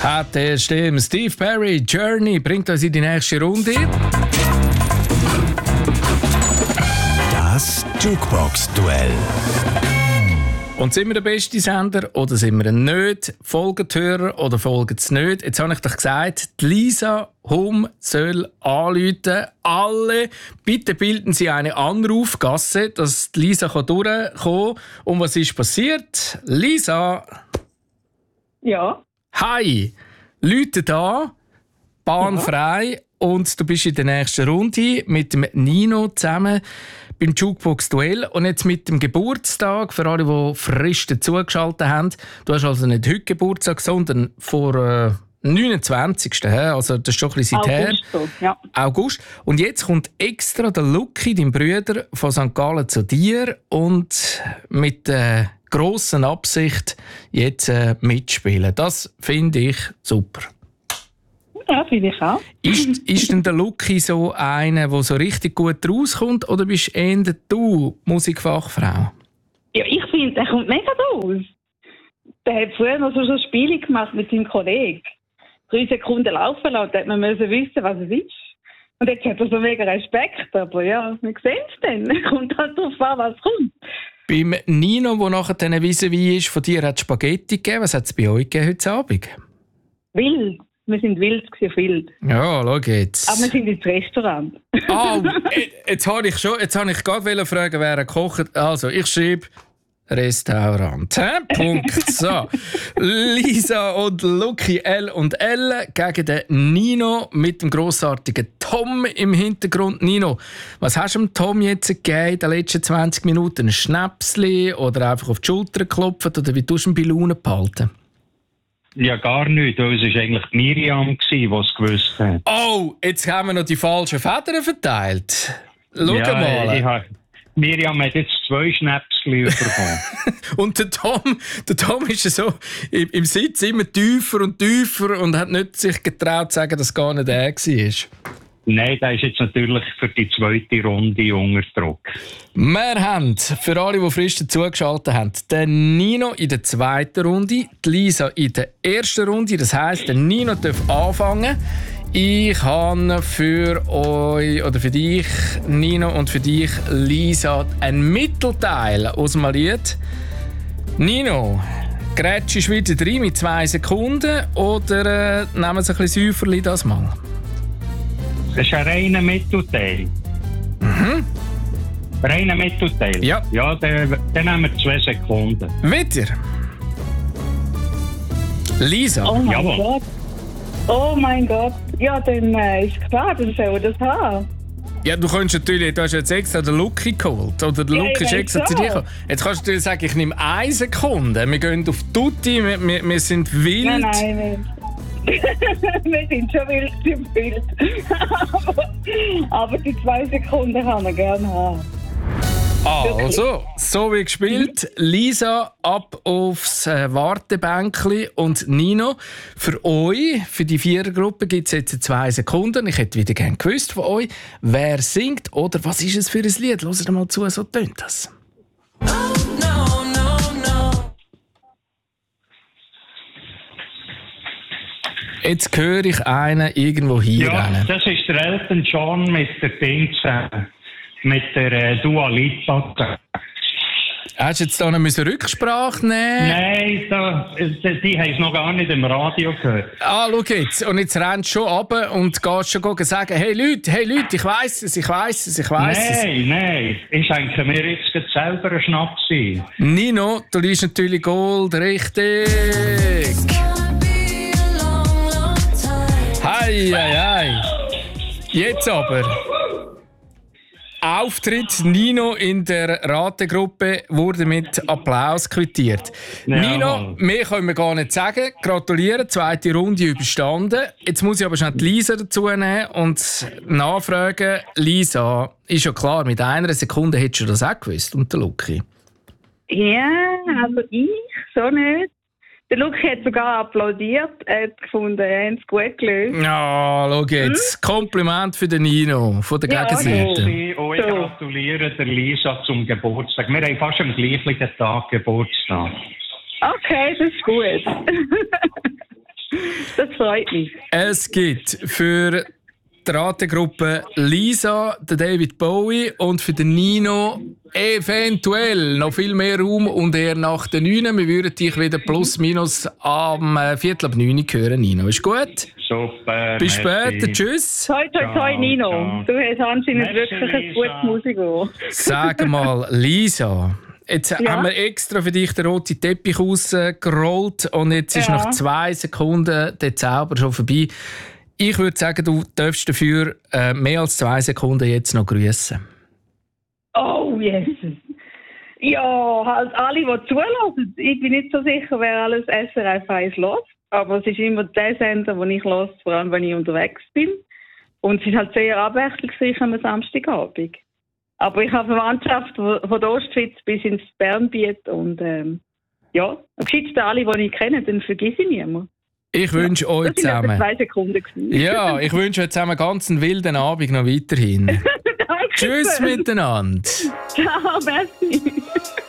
Hat der Stimme. Steve Perry, Journey, bringt uns in die nächste Runde. Das Jukebox-Duell. Und sind wir der beste Sender oder sind wir nicht? Folgt die Hörer oder folgt es nicht? Jetzt habe ich doch gesagt, die Lisa Hum soll anrufen. Alle, bitte bilden Sie eine Anrufgasse, dass die Lisa durchkommen kann. Und was ist passiert? Lisa? Ja. Hi, Leute da, Bahn frei und du bist in der nächsten Runde mit dem Nino zusammen beim Jukebox-Duell und jetzt mit dem Geburtstag, für alle, die frisch dazugeschaltet haben. Du hast also nicht heute Geburtstag, sondern vor 29. Also das ist schon ein bisschen her. Ja. August. Und jetzt kommt extra der Lucky, dein Bruder, von St. Gallen zu dir und mit der grossen Absicht jetzt mitspielen. Das finde ich super. Ja, finde ich auch. Ist denn der Lucky so einer, der so richtig gut rauskommt, oder bist eher du Musikfachfrau? Ja, ich finde, der kommt mega raus. Der hat früher noch so Spiele gemacht mit seinem Kollegen. 3 Sekunden laufen lassen, da hat man müssen wissen, was es ist. Und jetzt hat er so mega Respekt, aber ja, wir sehen es dann. Kommt halt darauf an, was kommt. Beim Nino, der nachher dann vis-à-vis ist, von dir hat es Spaghetti gegeben. Was hat es bei euch gegeben heute Abend? Wild. Wir sind wild auf wild. Ja, schau jetzt. Aber wir sind ins Restaurant. Jetzt habe ich gerade fragen, wer kocht. Also, ich schreibe Restaurant. Punkt. So. Lisa und Lucky L und L gegen den Nino mit dem grossartigen Tom im Hintergrund. Nino, was hast du dem Tom jetzt gegeben in den letzten 20 Minuten? Ein Schnäpsli oder einfach auf die Schulter geklopft? Oder wie tust du ihn bei Laune behalten? Ja, gar nicht. Es war eigentlich Miriam, die es gewusst hat. Oh, jetzt haben wir noch die falschen Federn verteilt. Schau mal. Miriam hat jetzt 2 Schnäpschen bekommen. Und der Tom ist so im Sitz immer tiefer und hat nicht sich getraut zu sagen, dass es gar nicht er war. Nein, der ist jetzt natürlich für die zweite Runde unter Druck. Wir haben, für alle, die frisch dazugeschaltet haben, den Nino in der zweiten Runde, die Lisa in der ersten Runde. Das heisst, der Nino darf anfangen. Ich habe für euch, oder für dich, Nino, und für dich, Lisa, ein Mittelteil aus dem Lied. Nino, grätschst du wieder rein mit 2 Sekunden oder nehmen wir ein bisschen Säuferli das mal? Das ist ein reiner Mittelteil. Mhm. Reiner Mittelteil? Ja. Ja, dann nehmen wir 2 Sekunden. Wieder? Lisa? Oh mein Jawohl. Gott. Oh mein Gott. Ja, dann ist klar, dann soll er das haben. Ja, du kannst natürlich, du hast jetzt extra den Lucky geholt. Oder der Lucky ist extra zu dir gekommen. Jetzt kannst du natürlich sagen, ich nehme 1 Sekunde. Wir gehen auf Tutti, wir sind wild. Nein. Wir sind schon wild. aber die 2 Sekunden kann man gerne haben. Also, so wie gespielt. Lisa, ab aufs Wartebänkli und Nino. Für euch, für die 4er-Gruppe, gibt es jetzt 2 Sekunden. Ich hätte wieder gerne gewusst von euch, wer singt oder was ist es für ein Lied. Hört mal zu, so tönt das. Oh, no, no, no. Jetzt höre ich einen irgendwo hier. Ja, das ist der Elton John mit der Dings, mit der Dua Lipa. Hast du jetzt da noch Rücksprache nehmen? Nein, die haben es noch gar nicht im Radio gehört. Ah, schau jetzt. Und jetzt rennst du schon runter und gehst schon sagen, hey Leute, ich weiss es. Nein. Ich schenke mir jetzt selber einen Schnaps ein. Nino, du liest natürlich Gold, richtig. Hei. Jetzt aber. Auftritt Nino in der Rategruppe wurde mit Applaus quittiert. Ja. Nino, mehr können wir gar nicht sagen. Gratulieren, 2. Runde überstanden. Jetzt muss ich aber schnell die Lisa dazu nehmen und nachfragen. Lisa, ist ja klar, mit 1 Sekunde hättest du das auch gewusst und der Lucky. Ja, also ich so nicht. Der Lucky hat sogar applaudiert. Er hat gefunden, er hat es gut gelöst. Ja, schau jetzt. Kompliment für den Nino von der Gegenseite. Ich gratuliere der Lisa zum Geburtstag. Wir haben fast am gleichen Tag Geburtstag. Okay, das ist gut. Das freut mich. Es gibt für die Rategruppe Lisa, den David Bowie und für den Nino eventuell noch viel mehr Raum und eher nach den 9. Wir würden dich wieder plus minus am 8:45 hören, Nino. Ist gut? Super. Bis merci. später. Tschüss. Toi, toi, toi, Nino. ciao. Du hast anscheinend Merci, wirklich ein gutes Lisa. Musikohr. Sag mal, Lisa. Jetzt Ja? haben wir extra für dich den roten Teppich ausgerollt und jetzt ist Ja. nach 2 Sekunden der Zauber schon vorbei. Ich würde sagen, du darfst dafür mehr als 2 Sekunden jetzt noch grüßen. Oh, Jesus. Ja, halt alle, die zulassen. Ich bin nicht so sicher, wer alles SRF 1 hört. Aber es ist immer der Sender, den ich höre, vor allem wenn ich unterwegs bin. Und es ist halt sehr abwechslungsreich am Samstagabend. Aber ich habe Verwandtschaft von der Ostschweiz bis ins Bernbiet. Und ja, am geschicktesten alle, die ich kenne, dann vergesse ich niemanden. Ich wünsche euch Das waren etwa zusammen. 2 Sekunden. gewesen. Ja, ich wünsche euch zusammen ganz einen wilden Abend noch weiterhin. Danke Tschüss schön. miteinander. Ciao, merci.